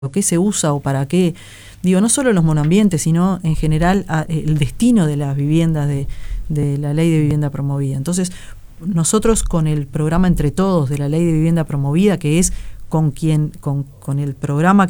qué se usa o para qué, no solo los monoambientes, sino en general el destino de las viviendas de la ley de vivienda promovida. Entonces, nosotros con el programa Entre Todos de la ley de vivienda promovida, que es con el programa